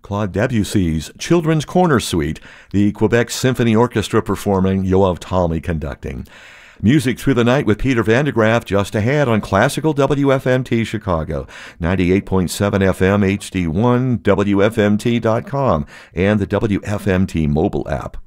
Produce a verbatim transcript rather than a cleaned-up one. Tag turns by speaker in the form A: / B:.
A: Claude Debussy's Children's Corner Suite, the Quebec Symphony Orchestra performing, Yoav Talmy conducting. Music Through the Night with Peter Van de Graaff just ahead on Classical W F M T Chicago, ninety-eight point seven F M H D one, W F M T dot com, and the W F M T mobile app.